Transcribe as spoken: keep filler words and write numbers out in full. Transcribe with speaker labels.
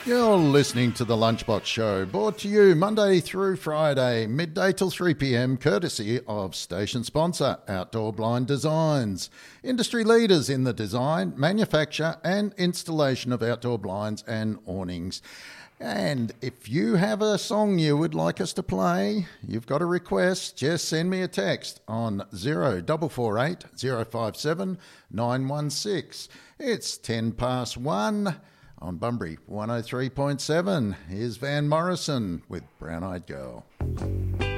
Speaker 1: You're listening to the Lunchbox Show, brought to you Monday through Friday, midday till three p.m, courtesy of station sponsor Outdoor Blind Designs. Industry leaders in the design, manufacture and installation of outdoor blinds and awnings. And if you have a song you would like us to play, you've got a request, just send me a text on zero four four eight, zero five seven, nine one six. It's ten past one. On Bunbury one oh three point seven, here's Van Morrison with Brown Eyed Girl.